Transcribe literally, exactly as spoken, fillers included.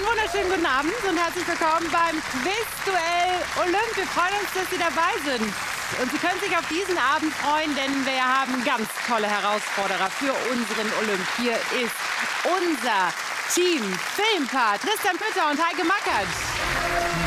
Einen wunderschönen guten Abend und herzlich willkommen beim Quizduell Olymp. Wir freuen uns, dass Sie dabei sind. Und Sie können sich auf diesen Abend freuen, denn wir haben ganz tolle Herausforderer für unseren Olymp. Hier ist unser Team Filmpaar, Tristan Pütter und Heike Mackert.